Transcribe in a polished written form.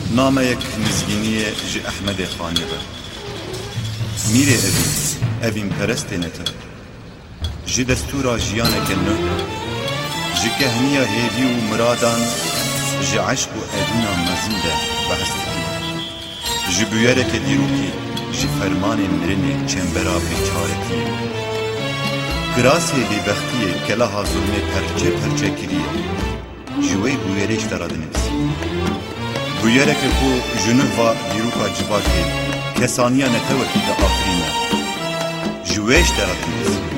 نامەیەک نزگینیە ji Ehmedê Xanê ve. Mîrê evîn perestê netir. Ji destûra jiyaneke nû, ji kehniya hêvî û miradan, ji eşq û edîna mezin de behs dikir. Ji bûyereke dîrokî, ji fermanê mirinê çembera bêçaretiyê. Kirasê bêbextiyê kelaha zulmê perçe perçe kiriye. Ji wê bûyerê ji te re dinivîsî. Bûyereke ku ji nûva dîroka civakê kesaniya netewekî de afirîne. Ji wê ji te re dinivîsî.